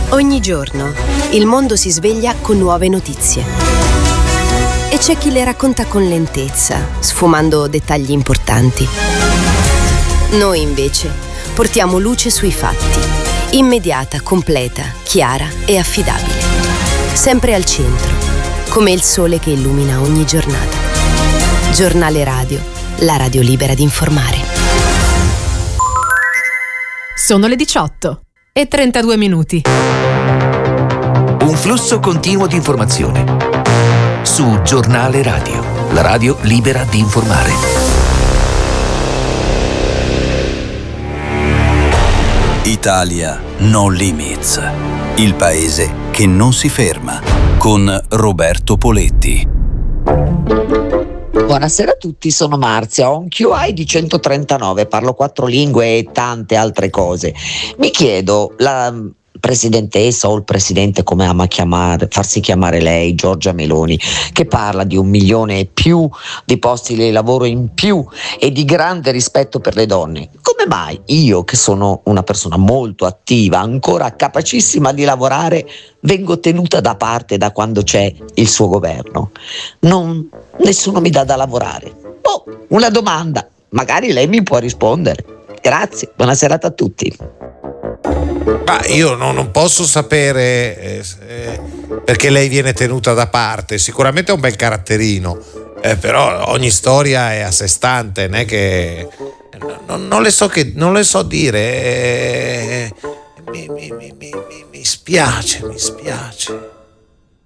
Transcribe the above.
Ogni giorno il mondo si sveglia con nuove notizie. E c'è chi le racconta con lentezza, sfumando dettagli importanti. Noi invece portiamo luce sui fatti, immediata, completa, chiara e affidabile. Sempre al centro, come il sole che illumina ogni giornata. Giornale Radio, la radio libera di informare. Sono le 18:32. Un flusso continuo di informazione su Giornale Radio, la radio libera di informare. Italia No Limits, il paese che non si ferma, con Roberto Poletti. Buonasera a tutti, sono Marzia, ho un QI di 139, parlo 4 lingue e tante altre cose. Mi chiedo, la presidentessa o il presidente, come ama farsi chiamare lei, Giorgia Meloni, che parla di 1 milione e più di posti di lavoro in più e di grande rispetto per le donne, come mai io, che sono una persona molto attiva, ancora capacissima di lavorare, vengo tenuta da parte da quando c'è il suo governo? Nessuno mi dà da lavorare. Una domanda, magari lei mi può rispondere. Grazie, buona serata a tutti. Ma io non posso sapere perché lei viene tenuta da parte. Sicuramente è un bel caratterino, però ogni storia è a sé stante, non è che non le so dire. Mi spiace.